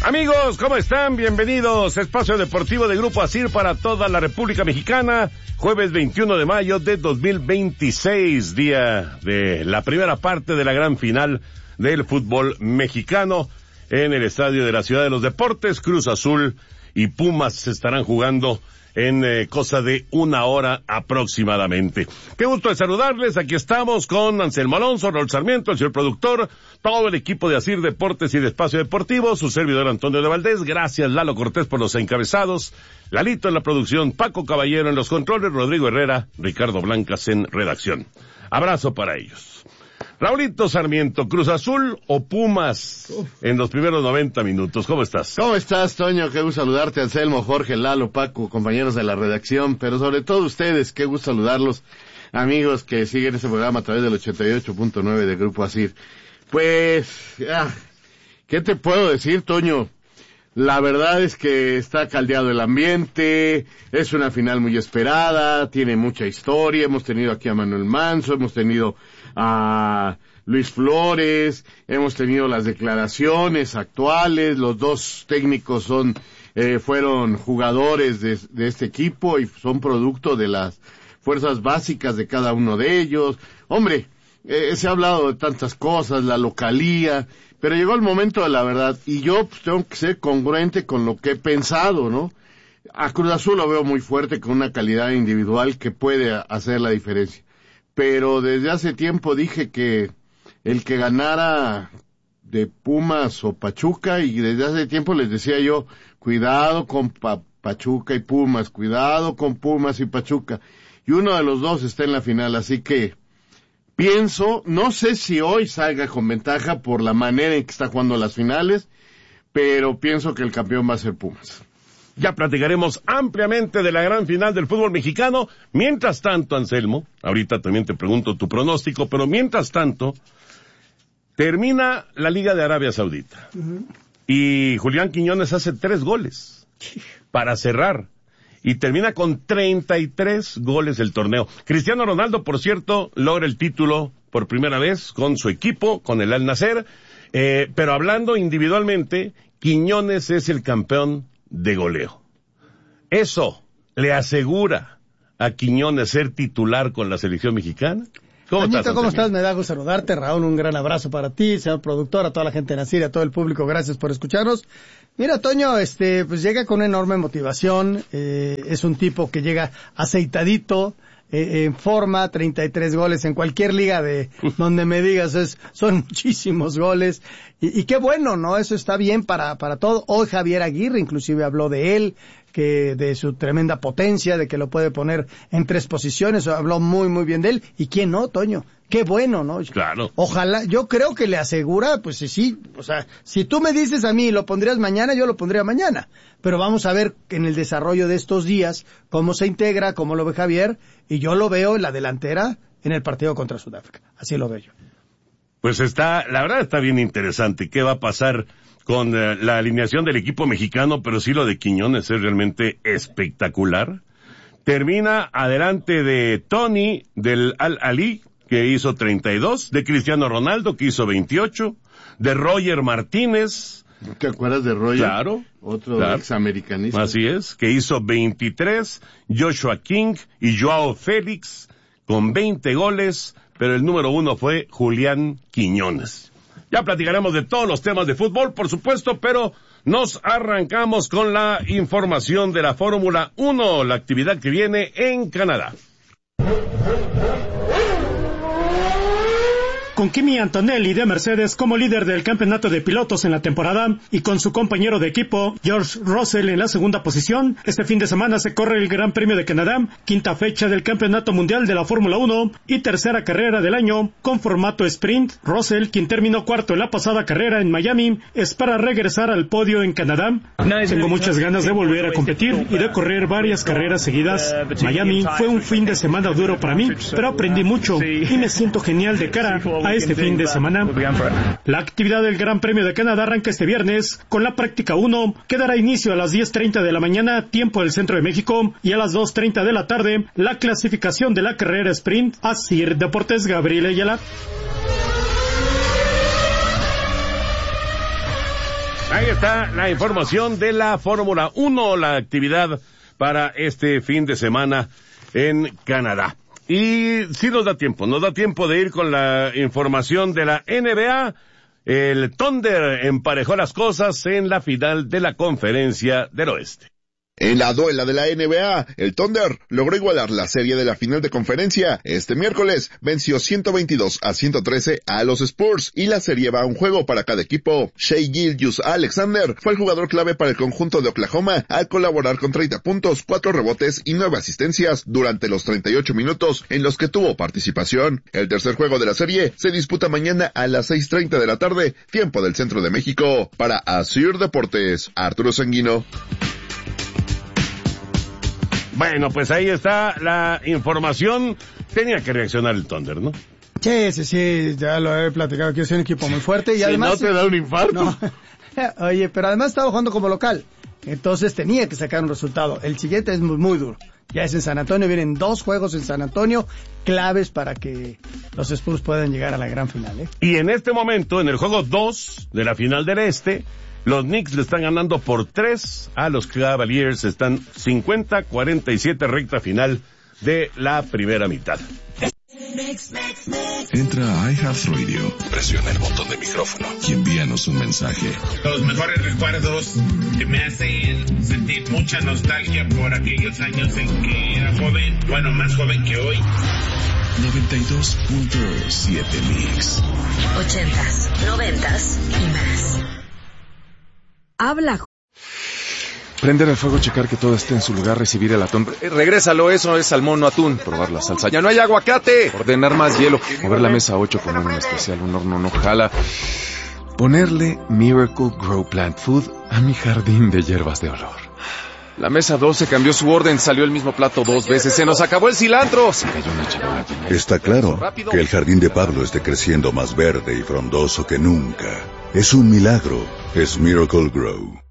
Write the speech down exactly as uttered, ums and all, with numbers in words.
Amigos, ¿cómo están? Bienvenidos. Espacio Deportivo de Grupo Asir para toda la República Mexicana. Jueves veintiuno de mayo de dos mil veintiséis, día de la primera parte de la gran final del fútbol mexicano en el Estadio de la Ciudad de los Deportes. Cruz Azul y Pumas se estarán jugando en eh, cosa de una hora aproximadamente. Qué gusto de saludarles. Aquí estamos con Anselmo Alonso, Raúl Sarmiento, el señor productor, todo el equipo de Asir Deportes y de Espacio Deportivo, su servidor Antonio de Valdés. Gracias, Lalo Cortés, por los encabezados, Lalito en la producción, Paco Caballero en los controles, Rodrigo Herrera, Ricardo Blancas en redacción. Abrazo para ellos. Raulito Sarmiento, ¿Cruz Azul o Pumas en los primeros noventa minutos? ¿Cómo estás? ¿Cómo estás, Toño? Qué gusto saludarte, Anselmo, Jorge, Lalo, Paco, compañeros de la redacción, pero sobre todo ustedes, qué gusto saludarlos, amigos que siguen este programa a través del ochenta y ocho punto nueve de Grupo Asir. Pues, ah, ¿qué te puedo decir, Toño? La verdad es que está caldeado el ambiente, es una final muy esperada, tiene mucha historia, hemos tenido aquí a Manuel Manso, hemos tenido a Luis Flores, hemos tenido las declaraciones actuales, los dos técnicos son, eh, fueron jugadores de, de este equipo y son producto de las fuerzas básicas de cada uno de ellos. Hombre, eh, se ha hablado de tantas cosas, la localía, pero llegó el momento de la verdad, y yo pues, tengo que ser congruente con lo que he pensado, ¿no? A Cruz Azul lo veo muy fuerte, con una calidad individual que puede hacer la diferencia. Pero desde hace tiempo dije que el que ganara de Pumas o Pachuca, y desde hace tiempo les decía yo, cuidado con pa- Pachuca y Pumas, cuidado con Pumas y Pachuca, y uno de los dos está en la final, así que pienso, no sé si hoy salga con ventaja por la manera en que está jugando las finales, pero pienso que el campeón va a ser Pumas. Ya platicaremos ampliamente de la gran final del fútbol mexicano. Mientras tanto, Anselmo, ahorita también te pregunto tu pronóstico, pero mientras tanto, termina la Liga de Arabia Saudita. Uh-huh. Y Julián Quiñones hace tres goles para cerrar. Y termina con treinta y tres goles el torneo. Cristiano Ronaldo, por cierto, logra el título por primera vez con su equipo, con el Al Nassr. Eh, pero hablando individualmente, Quiñones es el campeón de goleo. ¿Eso le asegura a Quiñones ser titular con la selección mexicana? ¿Cómo Añito, estás, ¿cómo estás? Me da gusto saludarte, Raúl, un gran abrazo para ti, señor productor, a toda la gente de Asir, a todo el público, gracias por escucharnos. Mira, Toño, este, pues llega con una enorme motivación, eh, es un tipo que llega aceitadito, eh, en forma, treinta y tres goles en cualquier liga de donde me digas, es, son muchísimos goles, y, y qué bueno, ¿no? Eso está bien para, para todo. Hoy Javier Aguirre inclusive habló de él, que de su tremenda potencia, de que lo puede poner en tres posiciones, habló muy, muy bien de él, y quién no, Toño, qué bueno, ¿no? Claro. Ojalá, yo creo que le asegura, pues sí, sí, o sea, si tú me dices a mí, lo pondrías mañana, yo lo pondría mañana, pero vamos a ver en el desarrollo de estos días, cómo se integra, cómo lo ve Javier, y yo lo veo en la delantera, en el partido contra Sudáfrica, así lo veo yo. Pues está, la verdad está bien interesante, ¿qué va a pasar con uh, la alineación del equipo mexicano? Pero sí, lo de Quiñones es realmente espectacular. Termina adelante de Tony, del Al-Ahly, que hizo treinta y dos, de Cristiano Ronaldo, que hizo veintiocho, de Roger Martínez. ¿Te acuerdas de Roger? Claro. Otro claro. examericanista. Así es, que hizo veintitrés, Joshua King y Joao Félix, con veinte goles, pero el número uno fue Julián Quiñones. Ya platicaremos de todos los temas de fútbol, por supuesto, pero nos arrancamos con la información de la Fórmula uno, la actividad que viene en Canadá. Con Kimi Antonelli de Mercedes como líder del campeonato de pilotos en la temporada y con su compañero de equipo George Russell en la segunda posición, este fin de semana se corre el Gran Premio de Canadá, quinta fecha del Campeonato Mundial de la Fórmula uno y tercera carrera del año con formato sprint. Russell, quien terminó cuarto en la pasada carrera en Miami, espera regresar al podio en Canadá. Tengo muchas ganas de volver a competir y de correr varias carreras seguidas. Miami fue un fin de semana duro para mí, pero aprendí mucho y me siento genial de cara a este fin de semana. La actividad del Gran Premio de Canadá arranca este viernes con la práctica uno, que dará inicio a las diez treinta de la mañana, tiempo del centro de México, y a las dos treinta de la tarde, la clasificación de la carrera sprint. Asir Deportes, Gabriel Ayala. Ahí está la información de la Fórmula uno, la actividad para este fin de semana en Canadá. Y sí nos da tiempo, nos da tiempo de ir con la información de la N B A. El Thunder emparejó las cosas en la final de la Conferencia del Oeste. En la duela de la N B A, el Thunder logró igualar la serie de la final de conferencia. Este miércoles venció ciento veintidós a ciento trece a los Spurs y la serie va a un juego para cada equipo. Shai Gilgeous-Alexander fue el jugador clave para el conjunto de Oklahoma al colaborar con treinta puntos, cuatro rebotes y nueve asistencias durante los treinta y ocho minutos en los que tuvo participación. El tercer juego de la serie se disputa mañana a las seis treinta de la tarde, tiempo del centro de México. Para Asir Deportes, Arturo Sanguino. Bueno, pues ahí está la información. Tenía que reaccionar el Thunder, ¿no? Sí, sí, sí, ya lo he platicado, quiero ser un equipo muy fuerte y si además... no te da un infarto. No. Oye, pero además estaba jugando como local, entonces tenía que sacar un resultado. El siguiente es muy, muy duro. Ya es en San Antonio, vienen dos juegos en San Antonio, claves para que los Spurs puedan llegar a la gran final, ¿eh? Y en este momento, en el juego dos de la final del Este, los Knicks le están ganando por tres a los Cavaliers. Están cincuenta a cuarenta y siete recta final de la primera mitad. Entra a iHeartRadio, presiona el botón de micrófono y envíanos un mensaje. Los mejores recuerdos que me hacen sentir mucha nostalgia por aquellos años en que era joven, bueno, más joven que hoy. noventa y dos punto siete Mix. Ochentas, noventas y más. Habla. Prender el fuego, checar que todo esté en su lugar, recibir el atún. Eh, regrésalo, eso es salmón, no atún. Probar la salsa. ¡Ya no hay aguacate! Ordenar más hielo. Mover la mesa ocho, poner un especial, un horno no jala. Ponerle Miracle Grow Plant Food a mi jardín de hierbas de olor. La mesa doce cambió su orden, salió el mismo plato dos veces. ¡Se nos acabó el cilantro! Se cayó una charola llena. Está claro que el jardín de Pablo esté creciendo más verde y frondoso que nunca. Es un milagro. Es Miracle Grow.